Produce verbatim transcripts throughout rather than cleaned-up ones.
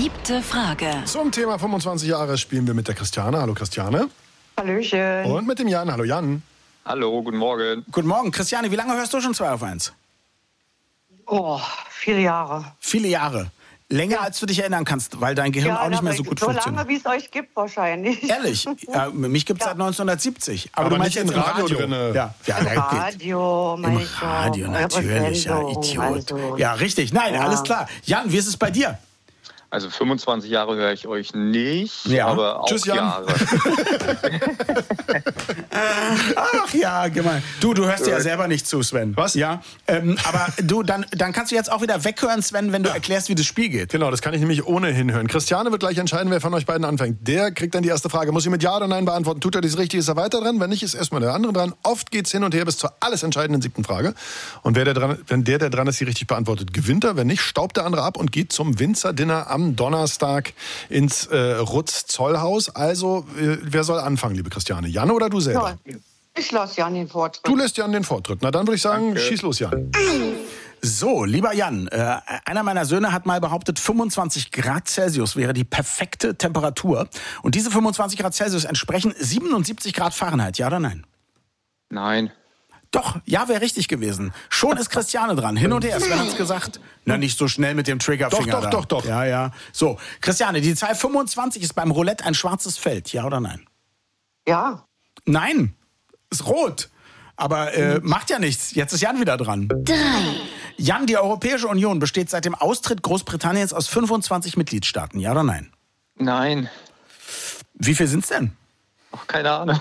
Siebte Frage. Zum Thema fünfundzwanzig Jahre spielen wir mit der Christiane. Hallo Christiane. Hallöchen. Und mit dem Jan. Hallo Jan. Hallo, guten Morgen. Guten Morgen. Christiane, wie lange hörst du schon zwei auf eins? Oh, viele Jahre. Viele Jahre. Länger, als du dich erinnern kannst, weil dein Gehirn Ja, auch nicht mehr aber so gut so funktioniert. lange, wie es euch gibt, wahrscheinlich. Ehrlich? Ja, mich gibt es Ja. seit neunzehnhundertsiebzig. Aber, Aber du meinst nicht jetzt im im Radio Radio? drinne. Ja, ja, Im da geht. Radio, mein Im Gott. Radio, Eure natürlich. Ja, Sendung, Idiot. also. Ja, richtig. Nein, Ja. alles klar. Jan, wie ist es bei dir? Also fünfundzwanzig Jahre höre ich euch nicht, Ja. aber auch Tschüss, Jan. Jahre. Ach ja, gemein. Du, du hörst dir ja selber nicht zu, Sven. Was? Ja. Ähm, aber du, dann, dann kannst du jetzt auch wieder weghören, Sven, wenn du erklärst, wie das Spiel geht. Genau, das kann ich nämlich ohnehin hören. Christiane wird gleich entscheiden, wer von euch beiden anfängt. Der kriegt dann die erste Frage. Muss sie mit Ja oder Nein beantworten. Tut er dies richtig, ist er weiter dran. Wenn nicht, ist erstmal der andere dran. Oft geht's hin und her bis zur alles entscheidenden siebten Frage. Und wer der dran, wenn der, der dran ist, die richtig beantwortet, gewinnt er. Wenn nicht, staubt der andere ab und geht zum Winzer-Dinner am Donnerstag ins äh, Rutz-Zollhaus. Also, äh, wer soll anfangen, liebe Christiane? Jan oder du selber? Ja, ich lasse Jan den Vortritt. Du lässt Jan den Vortritt. Na, dann würde ich sagen, Danke. schieß los, Jan. So, lieber Jan, äh, einer meiner Söhne hat mal behauptet, fünfundzwanzig Grad Celsius wäre die perfekte Temperatur. Und diese fünfundzwanzig Grad Celsius entsprechen siebenundsiebzig Grad Fahrenheit. Ja oder nein? Nein. Doch, ja, wäre richtig gewesen. Schon ist Christiane dran. Hin und her, Sven hat's gesagt. Na, nicht so schnell mit dem Triggerfinger. Doch, doch, da. doch, doch. Ja, ja. So, Christiane, die Zahl fünfundzwanzig ist beim Roulette ein schwarzes Feld. Ja oder nein? Ja. Nein, ist rot. Aber äh, macht ja nichts. Jetzt ist Jan wieder dran. Drei. Jan, die Europäische Union besteht seit dem Austritt Großbritanniens aus fünfundzwanzig Mitgliedstaaten. Ja oder nein? Nein. Wie viel sind's denn? Ach, keine Ahnung.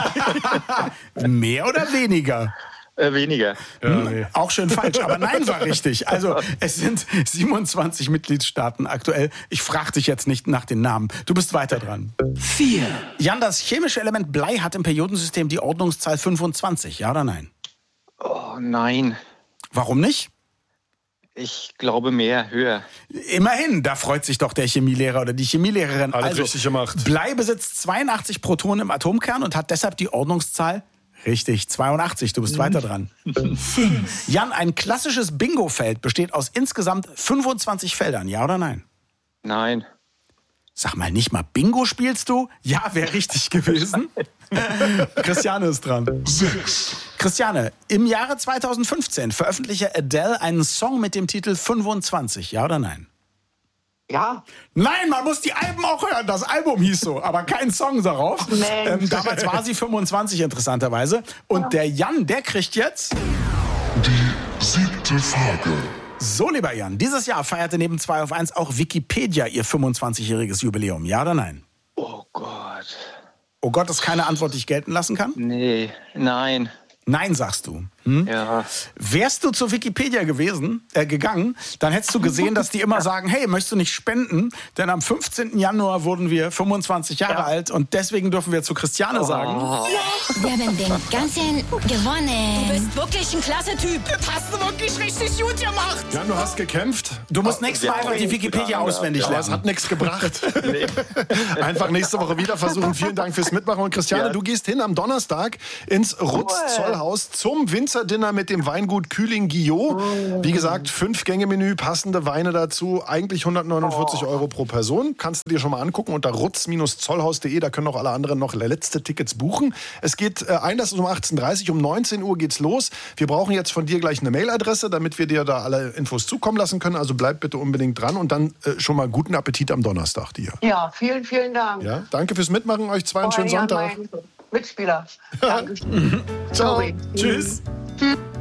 Mehr oder weniger? äh, weniger. Hm, auch schön falsch, aber nein war richtig. Also es sind siebenundzwanzig Mitgliedstaaten aktuell. Ich frage dich jetzt nicht nach den Namen. Du bist weiter dran. Vier. Jan, das chemische Element Blei hat im Periodensystem die Ordnungszahl fünfundzwanzig. Ja oder nein? Oh, nein. Warum nicht? Ich glaube mehr, höher. Immerhin, da freut sich doch der Chemielehrer oder die Chemielehrerin. Alles also, richtig gemacht. Blei besitzt zweiundachtzig Protonen im Atomkern und hat deshalb die Ordnungszahl richtig, zweiundachtzig. Du bist weiter dran. Jan, ein klassisches Bingo-Feld besteht aus insgesamt fünfundzwanzig Feldern. Ja oder nein? Nein. Sag mal, nicht mal Bingo spielst du? Ja, wäre richtig gewesen. Christiane ist dran. sechs, Christiane, im Jahre zweitausendfünfzehn veröffentlichte Adele einen Song mit dem Titel fünfundzwanzig. Ja oder nein? Ja. Nein, man muss die Alben auch hören. Das Album hieß so, aber kein Song darauf. Mensch. Ähm, damals war sie fünfundzwanzig, interessanterweise. Und der Jan, der kriegt jetzt... die siebte Frage. So, lieber Jan, dieses Jahr feierte neben zwei auf eins auch Wikipedia ihr fünfundzwanzigjähriges Jubiläum. Ja oder nein? Oh Gott. Oh Gott, ist keine Antwort, die ich gelten lassen kann? Nee. Nein. Nein, sagst du. Hm? Ja. Wärst du zu Wikipedia gewesen, äh, gegangen, dann hättest du gesehen, dass die immer sagen, hey, möchtest du nicht spenden? Denn am fünfzehnten Januar wurden wir fünfundzwanzig Jahre Ja. alt und deswegen dürfen wir zu Christiane sagen. Wir haben den ganzen gewonnen. Du bist wirklich ein klasse Typ. Das hast du wirklich richtig gut gemacht. Jan, du hast gekämpft. Du musst nächstes Mal einfach die Wikipedia auswendig Aber es lernen. hat nichts gebracht. Einfach nächste Woche wieder versuchen. Vielen Dank fürs Mitmachen. Und Christiane, Ja. du gehst hin am Donnerstag ins Rutz-Zollhaus zum Winzerdinner mit dem Weingut Kühling-Guillot. Wie gesagt, Fünf-Gänge-Menü, passende Weine dazu. Eigentlich hundertneunundvierzig Euro pro Person. Kannst du dir schon mal angucken unter rutz zollhaus punkt de. Da können auch alle anderen noch letzte Tickets buchen. Es geht äh, Einlass ist um achtzehn Uhr dreißig. Um neunzehn Uhr geht's los. Wir brauchen jetzt von dir gleich eine Mailadresse, damit wir dir da alle Infos zukommen lassen können. Also bleib bitte unbedingt dran und dann äh, schon mal guten Appetit am Donnerstag dir. Ja, vielen, vielen Dank. Ja, danke fürs Mitmachen. Euch zwei einen schönen Jan, Sonntag. mein Mitspieler. Dankeschön. Ciao. Sorry. Tschüss.